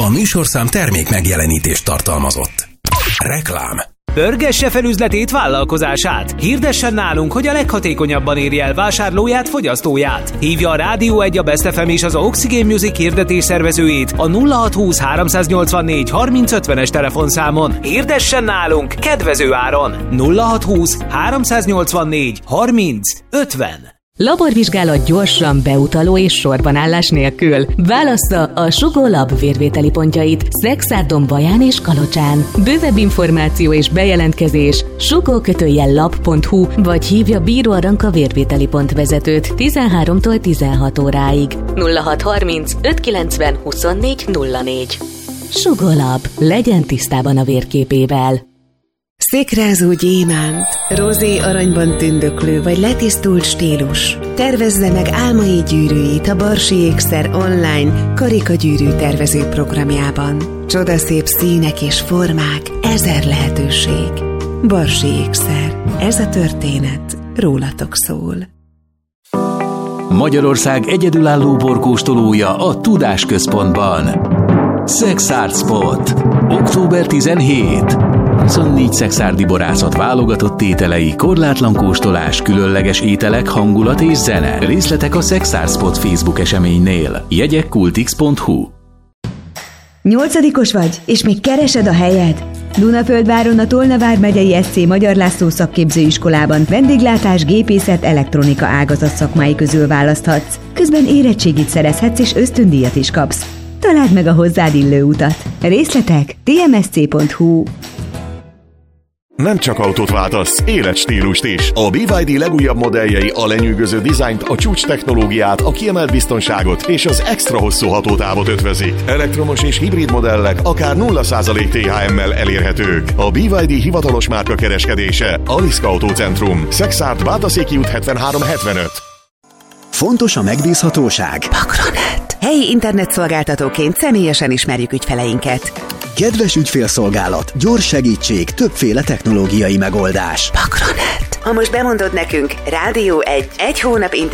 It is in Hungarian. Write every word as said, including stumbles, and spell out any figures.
A műsorszám termék megjelenítést tartalmazott. Reklám. Pörgesse fel üzletét, vállalkozását. Hirdessen nálunk, hogy a leghatékonyabban érje el vásárlóját, fogyasztóját. Hívja a Rádió egy, a Best ef em és az Oxygen Music hirdetés szervezőjét a nulla hat húsz háromszáznyolcvannégy harminc ötvenes telefonszámon. Hirdessen nálunk kedvező áron. nulla hat húsz háromszáznyolcvannégy harminc ötven. Laborvizsgálat gyorsan, beutaló és sorbanállás nélkül. Válassza a Sugó Lab vérvételi pontjait Szexárdon, Baján és Kalocsán. Bővebb információ és bejelentkezés sugó lab pont hu vagy hívja Bíró Aranka vérvételi pont vezetőt tizenháromtól tizenhat óráig. nulla hat harminc ötszázkilencven huszonnégy nulla négy. Sugó Lab. Legyen tisztában a vérképével. Szikrázó gyémánt, rozé aranyban tündöklő vagy letisztult stílus. Tervezze meg álmai gyűrűit a Barsi Ékszer online karikagyűrű tervező programjában. Csodaszép színek és formák, ezer lehetőség. Barsi Ékszer. Ez a történet rólatok szól. Magyarország egyedülálló borkóstolója a Tudás Központban. Szexárd Spot. október tizenhetedike. huszonnégy szexárdi borászat válogatott tételei, korlátlan kóstolás, különleges ételek, hangulat és zene. Részletek a Szexárd Spot Facebook eseménynél. Jegyek kultix pont hu. Nyolcadikos vagy, és még keresed a helyed? Dunaföldváron a Tolna vármegyei es cé Magyar László szakképzőiskolában vendéglátás, gépészet, elektronika ágazat szakmái közül választhatsz. Közben érettségit szerezhetsz és ösztöndíjat is kapsz. Találd meg a hozzád illő utat. Részletek té em es cé pont hu. Nem csak autót váltasz, életstílust is. A bé vé dé legújabb modelljei a lenyűgöző dizájnt, a csúcs technológiát, a kiemelt biztonságot és az extra hosszú hatótávot ötvözik. Elektromos és hibrid modellek akár nulla százalék té há emmel elérhetők. A bé vé dé hivatalos márka kereskedése, Aliszka Autócentrum, Szexárd, Bátaszéki út hetvenhárom hetvenöt. Fontos a megbízhatóság. Makronet. Helyi internetszolgáltatóként személyesen ismerjük ügyfeleinket. Kedves ügyfélszolgálat, gyors segítség, többféle technológiai megoldás. Makronet. Ha most bemondod nekünk, Rádió egy, egy hónap internet